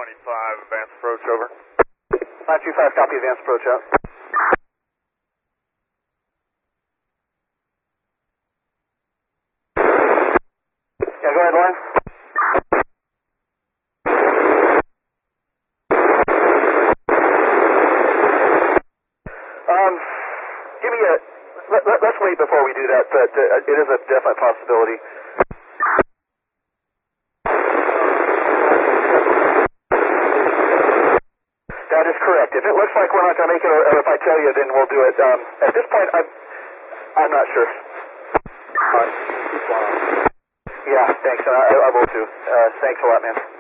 advance approach, over. 925, copy, advance approach, out. Yeah, go ahead, Lauren. Give me a... Let's wait before we do that, but it is a definite possibility. That is correct. If it looks like we're not going to make it, or if I tell you, then we'll do it. At this point, I'm not sure. Yeah, thanks. I will too. Thanks a lot, man.